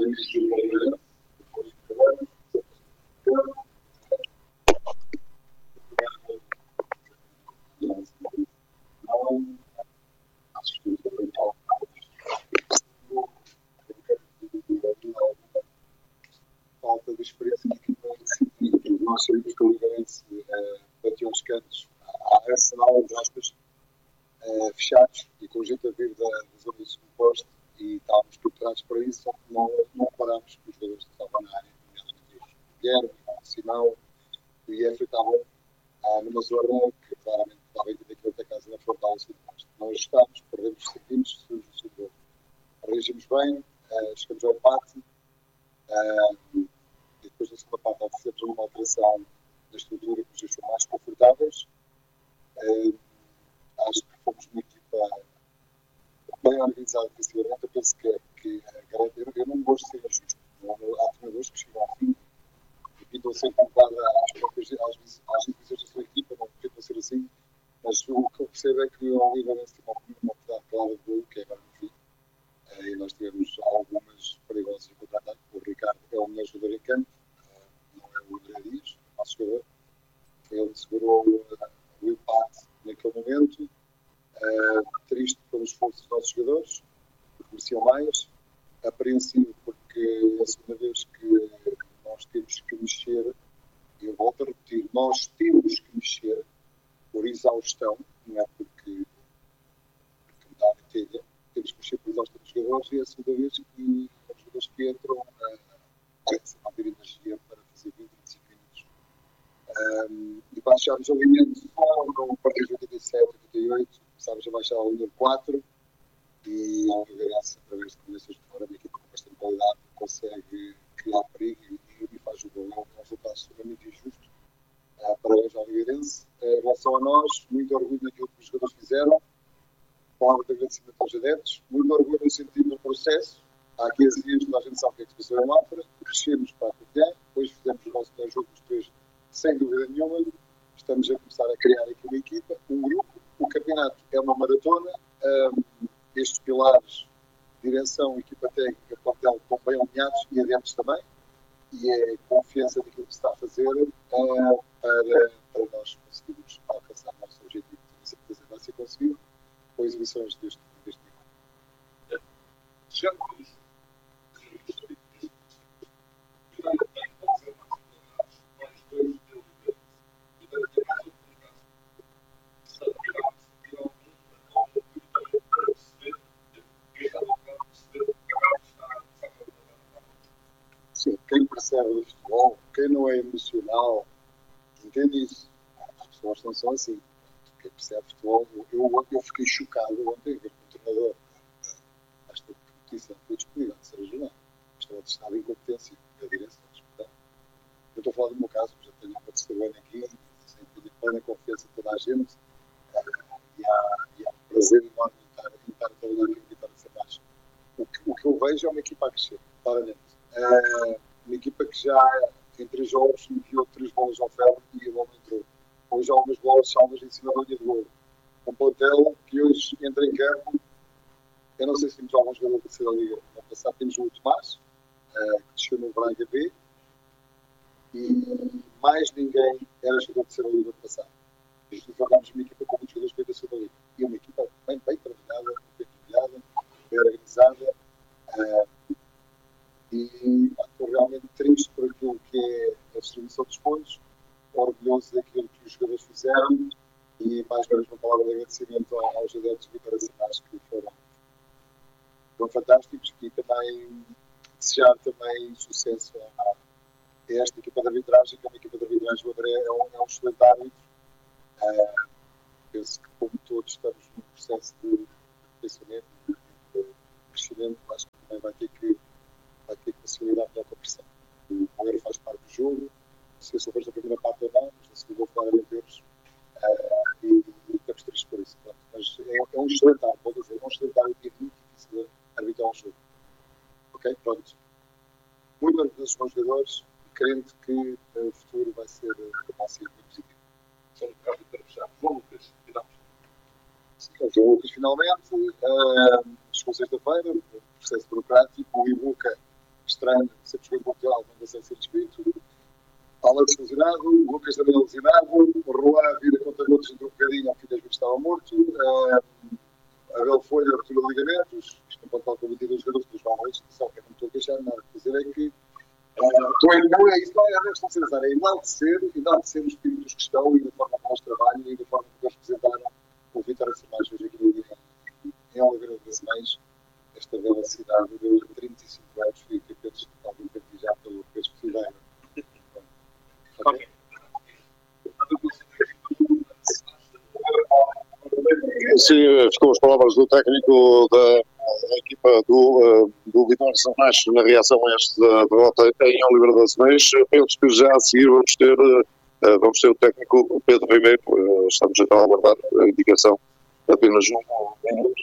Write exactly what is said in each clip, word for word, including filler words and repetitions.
falta de experiência na equipa de nós sabemos que o Ligarense uh, bateu os cantos à Arsenal, entre aspas, uh, fechados e com gente a vir da, da zona do segundo posto e estávamos preparados para isso, só que não, não parámos com os jogadores que estavam na área, nomeadamente o Guilherme, o Simão e o I F estavam uh, numa zona que claramente estava a entender que outra casa na frontal do segundo posto. Não ajustámos, perdemos segundos, surge o segundo. Reagimos bem, uh, chegamos ao empate. Uh, e depois da segunda parte fizemos uma alteração da estrutura que nos deixou mais confortáveis. Uh, acho que fomos uma equipa bem organizada defensivamente. Eu penso que, que uh, eu, eu não gosto de ser injusto. Há treinadores que chegam ao fim e pintam sempre um bocado às próprias às, às divisões da sua equipa, não pintam ser assim. Mas o que eu percebo é que o Ligarense tem uma oportunidade clara de gol, que é agora no fim. Uh, e nós tivemos algumas perigosas em contra-ataque. O Ricardo é o melhor jogador em campo, uh, não é o André Dias, o nosso jogador. Foi ele que segurou uh, o empate naquele momento. Uh, triste pelo esforço dos nossos jogadores, porque mereciam mais. Apreensivo porque é a segunda vez que nós temos que mexer. Eu volto a repetir, nós temos que mexer por exaustão, não é porque, porque me dá a telha. Temos que mexer por exaustão dos jogadores e é a segunda vez que os jogadores que entram parecem não ter energia para fazer vinte, vinte e cinco minutos. Um, e baixámos a linha de fora, a partir de oitenta e sete, oitenta e oito, começámos a baixar a linha de quatro e a Ligarense, através de combinações de fora, uma equipa com bastante qualidade, consegue criar perigo e, e faz o gol. É um resultado extremamente injusto. Uh, parabéns ao Ligarense. Uh, em relação a nós, muito orgulho naquilo que os jogadores fizeram. Palavra de agradecimento aos adeptos, muito orgulho no sentido do processo. Há quinze dias que a gente sabe o que é que se passou em Mafra, crescemos para a Covilhã, depois fizemos o nosso melhor jogo dos três, sem dúvida nenhuma. Estamos a começar a criar aqui uma equipa, um grupo. O campeonato é uma maratona. Um, estes pilares, direção, equipa técnica, papel, estão bem alinhados e adeptos também. E é confiança naquilo que se está a fazer uh, para, para nós conseguirmos alcançar o nosso objetivo. Tenho certeza que vai ser conseguido com as eleições deste, deste nível. Chegamos. Sim, quem percebe o futebol, quem não é emocional, entende isso. As pessoas não são assim. Quem percebe futebol, eu, eu fiquei chocado ontem ver que o treinador esta competição foi despedida de ser regional. Isto é um estado de incompetência da direção. Eu estou a falar do meu caso, já tenho uma testemunha aqui, sempre de plena confiança de toda a gente, e há, e há um prazer enorme em estar, em estar a trabalhar aqui e estar a ser mais. O que, o que eu vejo é uma equipa a crescer, claramente. Uh, uma equipa que já, em três jogos, enviou três bolas ao ferro e a bola entrou. Hoje há algumas bolas salvas em cima da linha de gol. Um plantel que hoje entra em campo. Eu não sei se temos algum jogador da terceira liga. No passado temos o Tomás, uh, que desceu no Braga B. E mais ninguém era jogador da terceira liga no passado. E formamos uma equipa com muitos jogadores que veio da segunda liga. E uma equipa bem, bem trabalhada, bem trabalhada, bem organizada. Uh, e estou realmente triste por aquilo que é a distribuição dos pontos, orgulhoso daquilo que os jogadores fizeram e mais uma vez uma palavra de agradecimento aos adeptos de Vitória Sinais que foram, foram fantásticos e também desejar também sucesso a, a esta equipa de arbitragem, que é uma equipa de arbitragem. O André é um, é um excelente árbitro. Uh, penso que como todos estamos num processo de crescimento, de crescimento, acho que também vai ter que vai ter que facilitar melhor com a pressão. O goleiro faz parte do jogo, se souberes da primeira parte ou não, mas na segunda vou falar a Deus, uh, e, e estamos tristes por isso. Pronto. Mas é, é um excelente árbitro, vou dizer, é um excelente árbitro e é muito difícil de arbitrar um jogo. Ok? Pronto. Muito orgulhoso dos meus jogadores, crente que uh, o futuro vai ser, uh, vai ser muito positivo. Só um bocado para fechar. João Lucas, finalmente. Sim, o João Lucas finalmente, uh, chegou sexta-feira, processo burocrático, o Ibuca estranho, sempre joguei em Portugal, não vai ser inscrito. Alex lesionado, Lucas também lesionado, o Roa vira contra outros entre um bocadinho, ao fim das vezes estava morto. Uh, Abel Folha, ruptura de ligamentos, isto não pode estar com vinte e dois jogadores, dos novos, só que eu não estou a queixar nada. Quer dizer, é que uh, estou a, não é isso, não é a responsabilizar, é enaltecer, enaltecer os espíritos que estão e da forma como eles trabalham e da forma como eles apresentaram o Vitória de Sermais hoje aqui em, em Oliveira de Sermais. Esta bela cidade de trinta e cinco anos, fui capaz de estar bem já pelo Pedro Fideiro. Okay. Sim, ficou as palavras do técnico da, da equipa do, do Vitória de Sermais na reação a esta derrota em Oliveira das Meias. Penso que já a seguir vamos ter, vamos ter o técnico Pedro Ribeiro. Estamos então a aguardar a indicação apenas um minuto.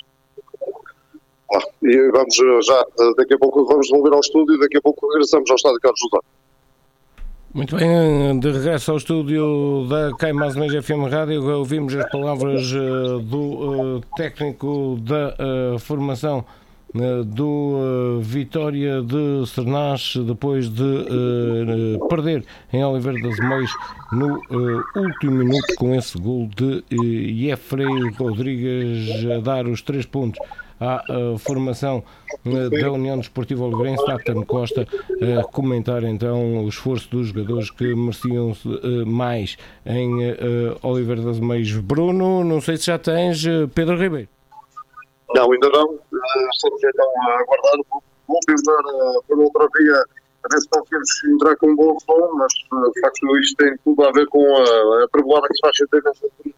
E vamos já, daqui a pouco vamos devolver ao estúdio e daqui a pouco regressamos ao estádio Carlos José. Muito bem, de regresso ao estúdio da Caio Mais Meias F M Rádio, ouvimos as palavras uh, do uh, técnico da uh, formação uh, do uh, Vitória de Sernás, depois de uh, perder em Oliveira das Meias no uh, último minuto com esse gol de uh, Jeffrey Rodrigues a dar os três pontos à uh, formação uh, da União Desportiva Oliveirense. Nathan Costa a uh, comentar então o esforço dos jogadores que mereciam uh, mais em uh, Oliveira das Meias. Bruno, não sei se já tens uh, Pedro Ribeiro. Não, ainda não. Uh, estamos então a aguardar. Vou tentar uh, por outra via a ver se conseguimos entrar com um bom som, mas uh, de facto isto tem tudo a ver com a, a pregoada que se faz sentir nesta altura.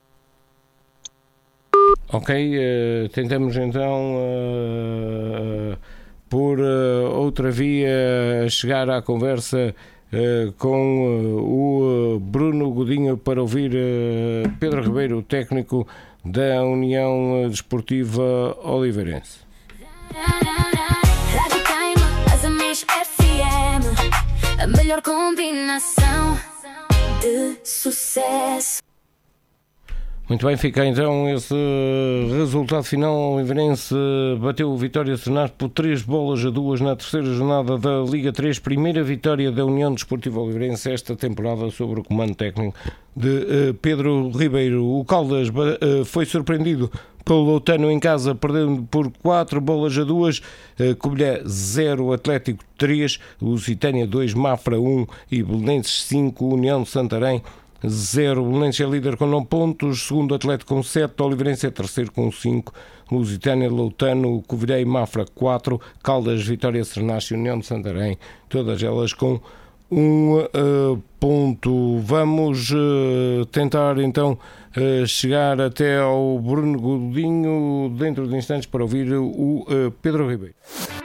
Ok, uh, tentamos então uh, por uh, outra via chegar à conversa uh, com uh, o Bruno Godinho para ouvir uh, Pedro Ribeiro, o técnico da União Desportiva Oliveirense. A melhor combinação de sucesso. Muito bem, fica então esse resultado final. O Oliveirense bateu o Vitória de Sernás por três bolas a duas na terceira jornada da Liga três. Primeira vitória da União Desportiva Oliveirense esta temporada sob o comando técnico de Pedro Ribeiro. O Caldas foi surpreendido pelo Loutano em casa, perdendo por quatro bolas a duas. Covilhã zero, Atlético três, Lusitânia dois, Mafra um e Belenenses cinco, União de Santarém zero. Belenenses é líder com nove pontos, segundo Atlético com sete, Oliveirense é terceiro com cinco, Lusitânia, Loutano, Covilhã e Mafra quatro, Caldas, Vitória, Sernás e União de Santarém, todas elas com um uh, ponto. Vamos uh, tentar então uh, chegar até ao Bruno Godinho dentro de instantes para ouvir o uh, Pedro Ribeiro.